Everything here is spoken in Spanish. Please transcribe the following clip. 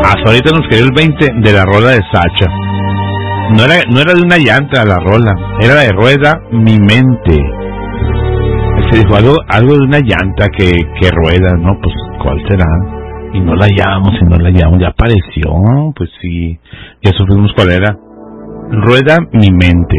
Hasta ahorita nos cayó el 20 de la rola de Sacha. No era de una llanta la rola, era de rueda mi mente. Se dijo algo de una llanta que rueda, ¿no? Pues, ¿cuál será? Y no la hallamos, ya apareció, pues sí, ya supimos cuál era. Rueda mi mente.